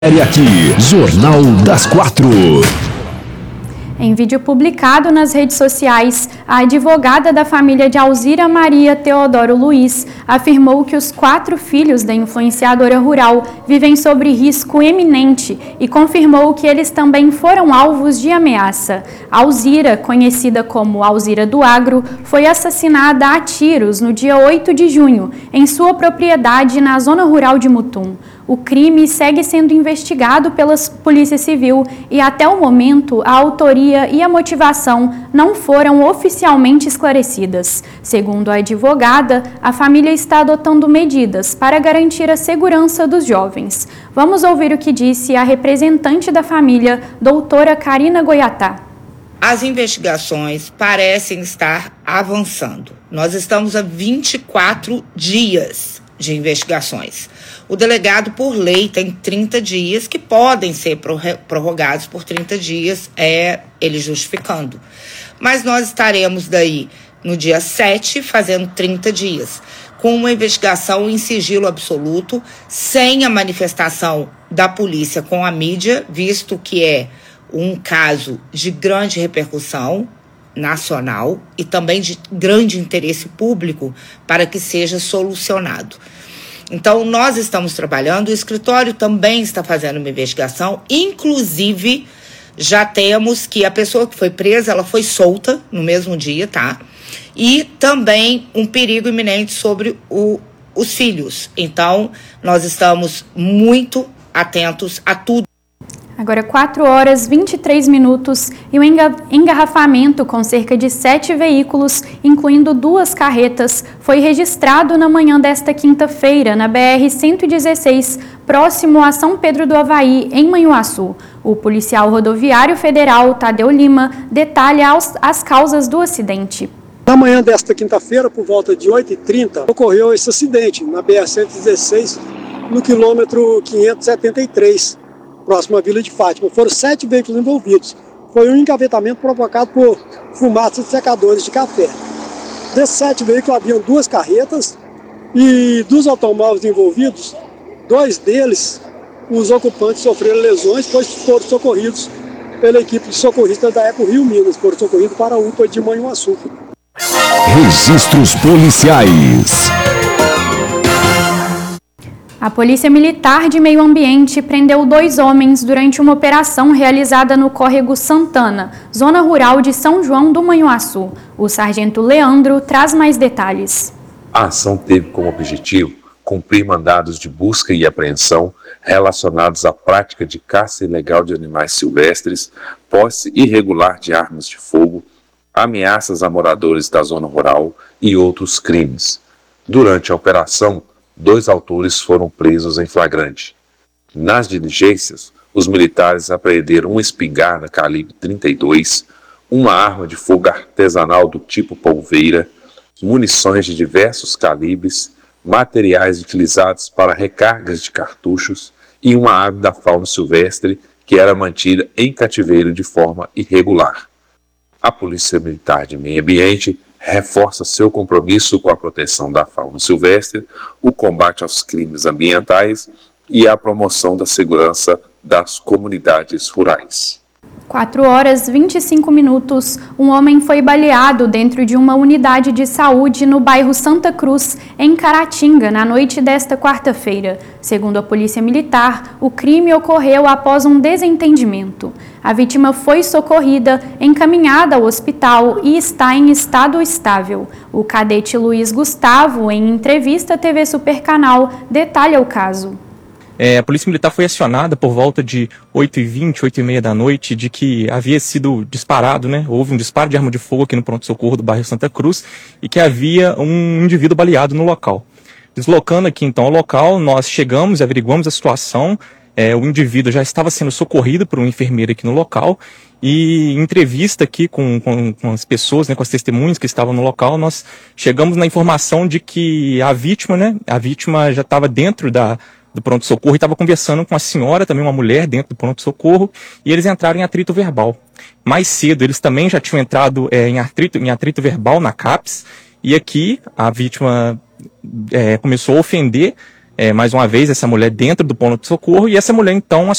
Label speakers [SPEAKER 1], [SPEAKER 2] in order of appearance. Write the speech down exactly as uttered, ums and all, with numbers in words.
[SPEAKER 1] Aqui, Jornal das Quatro.
[SPEAKER 2] Em vídeo publicado nas redes sociais, a advogada da família de Alzira Maria Teodoro Luiz afirmou que os quatro filhos da influenciadora rural vivem sob risco eminente e confirmou que eles também foram alvos de ameaça. Alzira, conhecida como Alzira do Agro, foi assassinada a tiros no dia oito de junho, em sua propriedade na zona rural de Mutum. O crime segue sendo investigado pela Polícia Civil e, até o momento, a autoria e a motivação não foram oficialmente esclarecidas. Segundo a advogada, a família está adotando medidas para garantir a segurança dos jovens. Vamos ouvir o que disse a representante da família, doutora Karina Goiatá.
[SPEAKER 3] As investigações parecem estar avançando. Nós estamos há vinte e quatro dias de investigações. O delegado, por lei, tem trinta dias, que podem ser prorrogados por trinta dias, é ele justificando. Mas nós estaremos daí no dia sete, fazendo trinta dias, com uma investigação em sigilo absoluto, sem a manifestação da polícia com a mídia, visto que é um caso de grande repercussão nacional e também de grande interesse público para que seja solucionado. Então, nós estamos trabalhando, o escritório também está fazendo uma investigação, inclusive já temos que a pessoa que foi presa, ela foi solta no mesmo dia, tá? E também um perigo iminente sobre o, os filhos. Então, nós estamos muito atentos a tudo.
[SPEAKER 2] Agora quatro horas e vinte e três minutos e um engarrafamento com cerca de sete veículos, incluindo duas carretas, foi registrado na manhã desta quinta-feira na B R cento e dezesseis, próximo a São Pedro do Avaí, em Manhuaçu. O policial rodoviário federal, Tadeu Lima, detalha as causas do acidente.
[SPEAKER 4] Na manhã desta quinta-feira, por volta de oito e trinta, ocorreu esse acidente na B R cento e dezesseis, no quilômetro quinhentos e setenta e três. Próximo à Vila de Fátima. Foram sete veículos envolvidos. Foi um engavetamento provocado por fumaça de secadores de café. Desses sete veículos haviam duas carretas e dos automóveis envolvidos, dois deles, os ocupantes sofreram lesões, pois foram socorridos pela equipe de socorristas da Eco Rio Minas, foram socorridos para a U P A de Manhuaçu.
[SPEAKER 1] Registros policiais.
[SPEAKER 2] A Polícia Militar de Meio Ambiente prendeu dois homens durante uma operação realizada no córrego Santana, zona rural de São João do Manhuaçu. O sargento Leandro traz mais detalhes.
[SPEAKER 5] A ação teve como objetivo cumprir mandados de busca e apreensão relacionados à prática de caça ilegal de animais silvestres, posse irregular de armas de fogo, ameaças a moradores da zona rural e outros crimes. Durante a operação, dois autores foram presos em flagrante. Nas diligências, os militares apreenderam uma espingarda calibre trinta e dois, uma arma de fogo artesanal do tipo polveira, munições de diversos calibres, materiais utilizados para recargas de cartuchos e uma ave da fauna silvestre que era mantida em cativeiro de forma irregular. A Polícia Militar de Meio Ambiente reforça seu compromisso com a proteção da fauna silvestre, o combate aos crimes ambientais e a promoção da segurança das comunidades rurais.
[SPEAKER 2] quatro horas e vinte e cinco minutos, um homem foi baleado dentro de uma unidade de saúde no bairro Santa Cruz, em Caratinga, na noite desta quarta-feira. Segundo a Polícia Militar, o crime ocorreu após um desentendimento. A vítima foi socorrida, encaminhada ao hospital e está em estado estável. O cadete Luiz Gustavo, em entrevista à T V Supercanal, detalha o caso.
[SPEAKER 6] É, a Polícia Militar foi acionada por volta de oito e vinte, oito e meia da noite, de que havia sido disparado, né? Houve um disparo de arma de fogo aqui no pronto-socorro do bairro Santa Cruz e que havia um indivíduo baleado no local. Deslocando aqui então ao local, nós chegamos e averiguamos a situação. É, o indivíduo já estava sendo socorrido por um enfermeiro aqui no local e em entrevista aqui com, com, com as pessoas, né, com as testemunhas que estavam no local, nós chegamos na informação de que a vítima, né, a vítima já estava dentro da do pronto-socorro e estava conversando com a senhora, também uma mulher dentro do pronto-socorro, e eles entraram em atrito verbal. Mais cedo, eles também já tinham entrado é, em, atrito, em atrito verbal na CAPS, e aqui a vítima é, começou a ofender é, mais uma vez essa mulher dentro do ponto de socorro, e essa mulher então